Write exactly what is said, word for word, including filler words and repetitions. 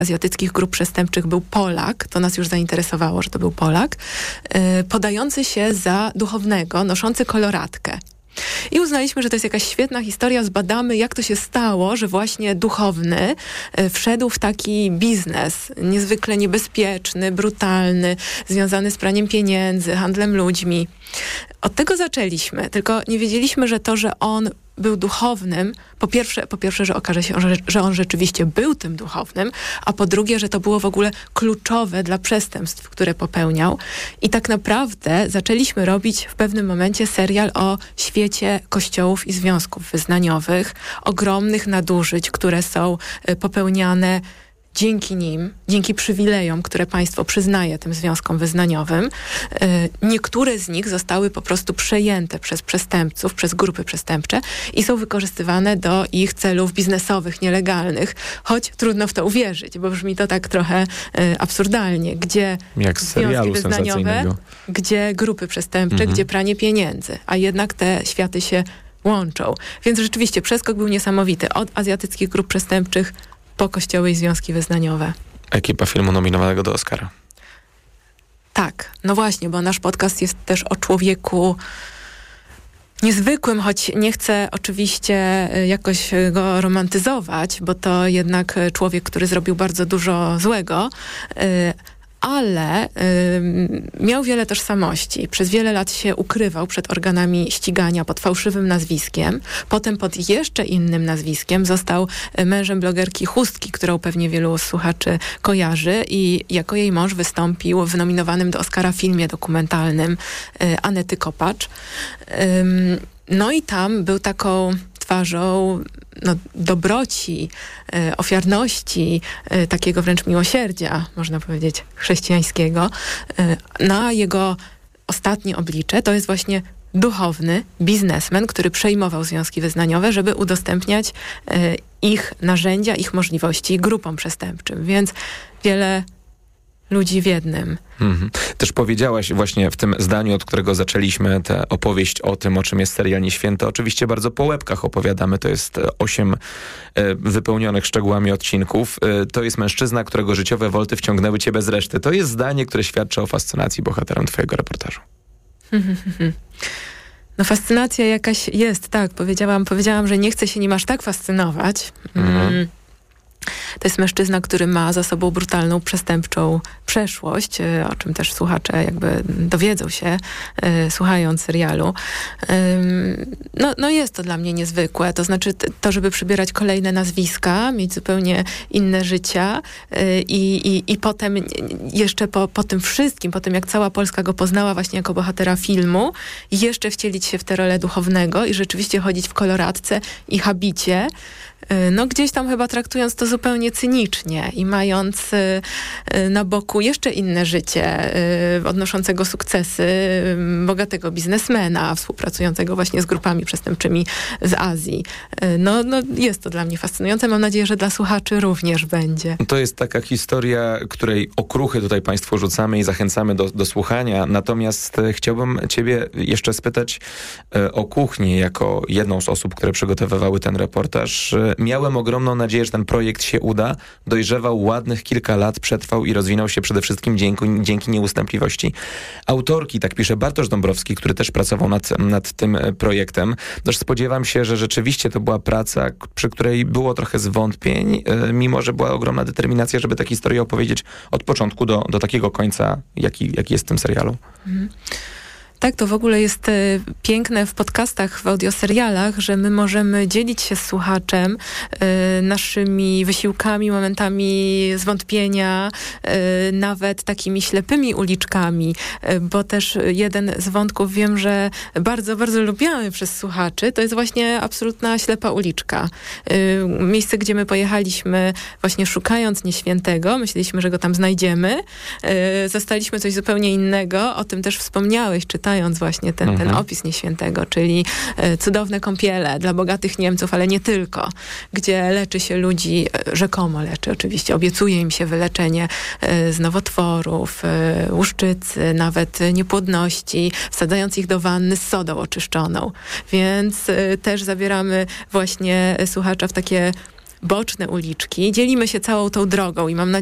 azjatyckich grup przestępczych był Polak, to nas już zainteresowało, że to był Polak, podający się za duchownego, noszący koloratkę. I uznaliśmy, że to jest jakaś świetna historia, zbadamy, jak to się stało, że właśnie duchowny wszedł w taki biznes niezwykle niebezpieczny, brutalny, związany z praniem pieniędzy, handlem ludźmi. Od tego zaczęliśmy, tylko nie wiedzieliśmy, że to, że on był duchownym, po pierwsze, po pierwsze, że okaże się, że, że on rzeczywiście był tym duchownym, a po drugie, że to było w ogóle kluczowe dla przestępstw, które popełniał. I tak naprawdę zaczęliśmy robić w pewnym momencie serial o świecie kościołów i związków wyznaniowych, ogromnych nadużyć, które są popełniane dzięki nim, dzięki przywilejom, które państwo przyznaje tym związkom wyznaniowym. Niektóre z nich zostały po prostu przejęte przez przestępców, przez grupy przestępcze i są wykorzystywane do ich celów biznesowych, nielegalnych, choć trudno w to uwierzyć, bo brzmi to tak trochę absurdalnie, gdzie jak z serialu związki wyznaniowe, gdzie grupy przestępcze, mhm. gdzie pranie pieniędzy, a jednak te światy się łączą. Więc rzeczywiście przeskok był niesamowity. Od azjatyckich grup przestępczych po kościoły i związki wyznaniowe. Ekipa filmu nominowanego do Oscara. Tak, no właśnie, bo nasz podcast jest też o człowieku niezwykłym, choć nie chcę oczywiście jakoś go romantyzować, bo to jednak człowiek, który zrobił bardzo dużo złego, ale y, miał wiele tożsamości. Przez wiele lat się ukrywał przed organami ścigania pod fałszywym nazwiskiem. Potem pod jeszcze innym nazwiskiem został mężem blogerki Chustki, którą pewnie wielu słuchaczy kojarzy i jako jej mąż wystąpił w nominowanym do Oscara filmie dokumentalnym y, Anety Kopacz. Ym, no i tam był taką twarzą no, dobroci, e, ofiarności, e, takiego wręcz miłosierdzia, można powiedzieć, chrześcijańskiego. E, na jego ostatnie oblicze to jest właśnie duchowny biznesmen, który przejmował związki wyznaniowe, żeby udostępniać e, ich narzędzia, ich możliwości grupom przestępczym. Więc wiele ludzi w jednym. Mhm. Też powiedziałaś właśnie w tym zdaniu, od którego zaczęliśmy tę opowieść o tym, o czym jest serial Nieświęte. Oczywiście bardzo po łebkach opowiadamy. To jest osiem e, wypełnionych szczegółami odcinków. E, to jest mężczyzna, którego życiowe wolty wciągnęły cię bez reszty. To jest zdanie, które świadczy o fascynacji bohaterem twojego reportażu. No fascynacja jakaś jest, tak. Powiedziałam, powiedziałam, że nie chcę się nim aż tak fascynować. Mhm. Mm. To jest mężczyzna, który ma za sobą brutalną, przestępczą przeszłość, o czym też słuchacze jakby dowiedzą się, y, słuchając serialu. Ym, no, no jest to dla mnie niezwykłe. To znaczy to, żeby przybierać kolejne nazwiska, mieć zupełnie inne życia y, i, i potem jeszcze po, po tym wszystkim, po tym jak cała Polska go poznała właśnie jako bohatera filmu, jeszcze wcielić się w tę rolę duchownego i rzeczywiście chodzić w koloratce i habicie. No gdzieś tam chyba traktując to zupełnie cynicznie i mając y, na boku jeszcze inne życie, y, odnoszącego sukcesy, y, bogatego biznesmena, współpracującego właśnie z grupami przestępczymi z Azji. Y, no, no jest to dla mnie fascynujące. Mam nadzieję, że dla słuchaczy również będzie. To jest taka historia, której okruchy tutaj państwu rzucamy i zachęcamy do, do słuchania. Natomiast e, chciałbym ciebie jeszcze spytać e, o kuchnię, jako jedną z osób, które przygotowywały ten reportaż. E, Miałem ogromną nadzieję, że ten projekt się uda. Dojrzewał ładnych kilka lat, przetrwał i rozwinął się przede wszystkim dzięki, dzięki nieustępliwości autorki. Tak pisze Bartosz Dąbrowski, który też pracował nad, nad tym projektem. Też spodziewam się, że rzeczywiście to była praca, przy której było trochę zwątpień, mimo że była ogromna determinacja, żeby tę historię opowiedzieć od początku do, do takiego końca, jaki, jaki jest w tym serialu. Mhm. Tak, to w ogóle jest y, piękne w podcastach, w audioserialach, że my możemy dzielić się z słuchaczem y, naszymi wysiłkami, momentami zwątpienia, y, nawet takimi ślepymi uliczkami, y, bo też jeden z wątków wiem, że bardzo, bardzo lubiany przez słuchaczy, to jest właśnie absolutna ślepa uliczka. Y, miejsce, gdzie my pojechaliśmy właśnie szukając Nieświętego, myśleliśmy, że go tam znajdziemy, y, zastaliśmy coś zupełnie innego, o tym też wspomniałeś, czytając właśnie ten, mhm. ten opis Nieświętego, czyli e, cudowne kąpiele dla bogatych Niemców, ale nie tylko, gdzie leczy się ludzi, e, rzekomo leczy oczywiście, obiecuje im się wyleczenie e, z nowotworów, e, łuszczycy, nawet niepłodności, wsadzając ich do wanny z sodą oczyszczoną. Więc e, też zabieramy właśnie słuchacza w takie boczne uliczki. Dzielimy się całą tą drogą i mam nadzieję,